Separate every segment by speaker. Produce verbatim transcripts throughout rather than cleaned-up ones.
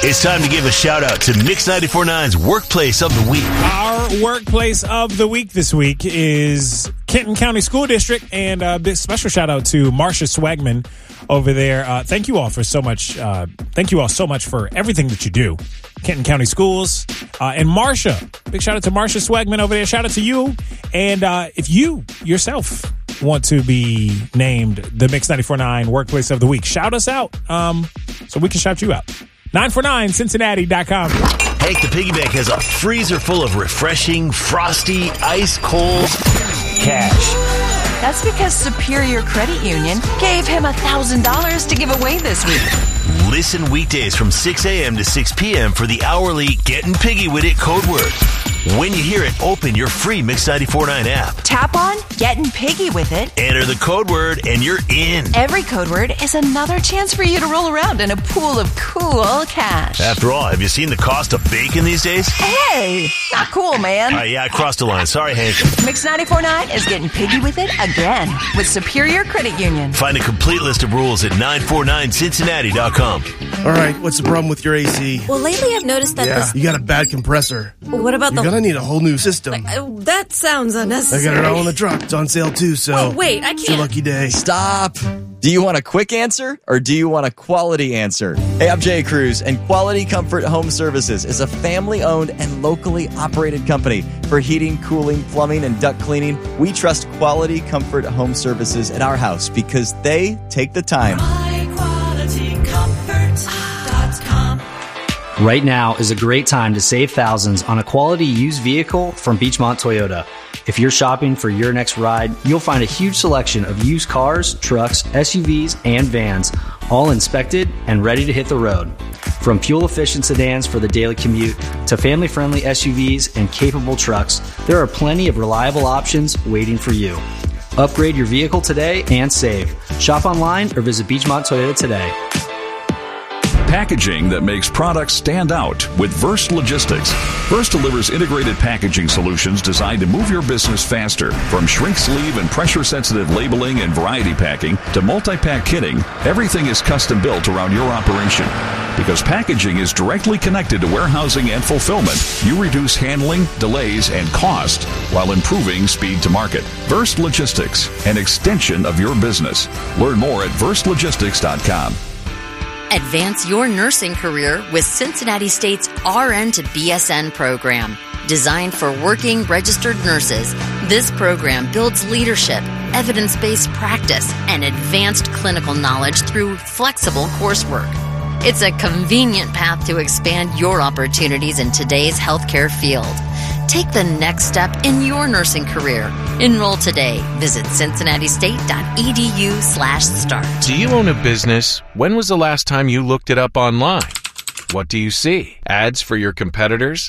Speaker 1: It's time to give a shout out to Mix ninety-four point nine's Workplace of the Week.
Speaker 2: Our Workplace of the Week this week is Kenton County School District, and a big special shout out to Marsha Swagman over there. Uh, thank you all for so much. Uh, thank you all so much for everything that you do. Kenton County Schools uh, and Marsha. Big shout out to Marsha Swagman over there. Shout out to you. And uh, if you yourself want to be named the Mix ninety-four point nine Workplace of the Week, shout us out um, so we can shout you out. nine four nine Cincinnati dot com.
Speaker 1: Hank the Piggy Bank has a freezer full of refreshing, frosty, ice-cold cash.
Speaker 3: That's because Superior Credit Union gave him one thousand dollars to give away this week.
Speaker 1: Listen weekdays from six a.m. to six p.m. for the hourly Getting Piggy With It code word. When you hear it, open your free Mix ninety-four point nine app.
Speaker 3: Tap on Getting Piggy With It.
Speaker 1: Enter the code word and you're in.
Speaker 3: Every code word is another chance for you to roll around in a pool of cool cash.
Speaker 1: After all, have you seen the cost of bacon these days?
Speaker 3: Hey, not cool, man.
Speaker 1: Uh, yeah, I crossed the line. Sorry, Hank.
Speaker 3: Mix ninety-four point nine is getting piggy with it again with Superior Credit Union.
Speaker 1: Find a complete list of rules at nine four nine Cincinnati dot com.
Speaker 4: All right, what's the problem with your A C?
Speaker 5: Well, lately I've noticed that
Speaker 4: Yeah,
Speaker 5: this...
Speaker 4: you got a bad compressor.
Speaker 5: What about
Speaker 4: You're
Speaker 5: the...
Speaker 4: gonna need a whole new system.
Speaker 5: Uh, that sounds
Speaker 4: I
Speaker 5: unnecessary.
Speaker 4: got it all in the truck. It's on sale too, so...
Speaker 5: Oh, wait, I
Speaker 4: It's your
Speaker 5: can't...
Speaker 4: lucky day.
Speaker 6: Stop! Do you want a quick answer or do you want a quality answer? Hey, I'm Jay Cruz, and Quality Comfort Home Services is a family-owned and locally operated company for heating, cooling, plumbing, and duct cleaning. We trust Quality Comfort Home Services at our house because they take the time.
Speaker 7: my quality comfort dot com.
Speaker 8: Right now is a great time to save thousands on a quality used vehicle from Beachmont Toyota. If you're shopping for your next ride, you'll find a huge selection of used cars, trucks, S U Vs, and vans, all inspected and ready to hit the road. From fuel-efficient sedans for the daily commute to family-friendly S U Vs and capable trucks, there are plenty of reliable options waiting for you. Upgrade your vehicle today and save. Shop online or visit Beachmont Toyota today.
Speaker 9: Packaging that makes products stand out with Verst Logistics. Verst delivers integrated packaging solutions designed to move your business faster. From shrink sleeve and pressure-sensitive labeling and variety packing to multi-pack kitting, everything is custom built around your operation. Because packaging is directly connected to warehousing and fulfillment, you reduce handling, delays, and cost while improving speed to market. Verst Logistics, an extension of your business. Learn more at verst logistics dot com.
Speaker 10: Advance your nursing career with Cincinnati State's R N to B S N program. Designed for working registered nurses, this program builds leadership, evidence-based practice, and advanced clinical knowledge through flexible coursework. It's a convenient path to expand your opportunities in today's healthcare field. Take the next step in your nursing career. Enroll today. Visit cincinnati state dot e d u slash start.
Speaker 11: Do you own a business? When was the last time you looked it up online? What do you see? Ads for your competitors?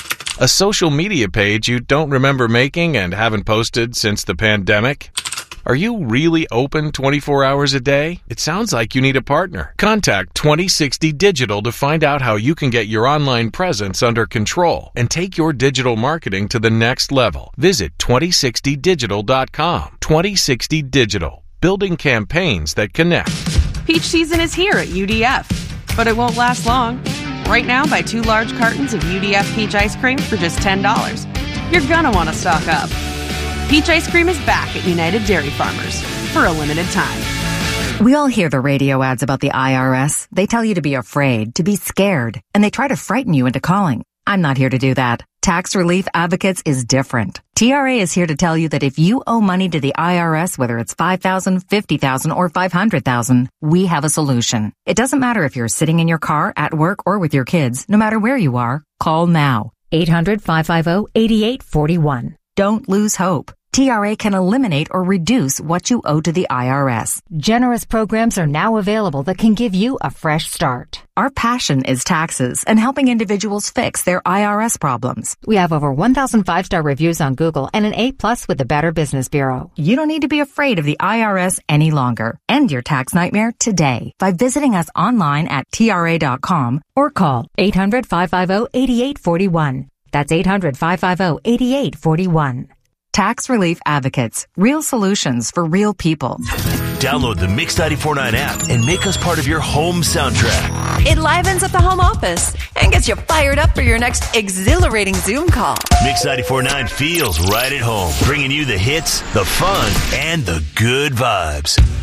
Speaker 11: A social media page you don't remember making and haven't posted since the pandemic? Are you really open twenty-four hours a day? It sounds like you need a partner. Contact twenty sixty Digital to find out how you can get your online presence under control and take your digital marketing to the next level. Visit twenty sixty digital dot com. twenty sixty Digital, building campaigns that connect.
Speaker 12: Peach season is here at U D F, but it won't last long. Right now, buy two large cartons of U D F peach ice cream for just ten dollars. You're gonna want to stock up. Peach ice cream is back at United Dairy Farmers for a limited time.
Speaker 13: We all hear the radio ads about the I R S. They tell you to be afraid, to be scared, and they try to frighten you into calling. I'm not here to do that. Tax Relief Advocates is different. T R A is here to tell you that if you owe money to the I R S, whether it's five thousand dollars, fifty thousand dollars, or five hundred thousand dollars, we have a solution. It doesn't matter if you're sitting in your car, at work, or with your kids. No matter where you are, call now. eight hundred, five five zero, eight eight four one. Don't lose hope. T R A can eliminate or reduce what you owe to the I R S.
Speaker 14: Generous programs are now available that can give you a fresh start.
Speaker 13: Our passion is taxes and helping individuals fix their I R S problems.
Speaker 14: We have over one thousand five-star reviews on Google and an A plus with the Better Business Bureau.
Speaker 13: You don't need to be afraid of the I R S any longer. End your tax nightmare today by visiting us online at T R A dot com
Speaker 14: or call eight hundred, five five zero, eight eight four one. That's eight hundred, five five zero, eight eight four one.
Speaker 13: Tax Relief Advocates. Real solutions for real people.
Speaker 1: Download the Mix ninety-four point nine app and make us part of your home soundtrack.
Speaker 3: It livens up the home office and gets you fired up for your next exhilarating Zoom call.
Speaker 1: Mix ninety-four point nine feels right at home, bringing you the hits, the fun, and the good vibes.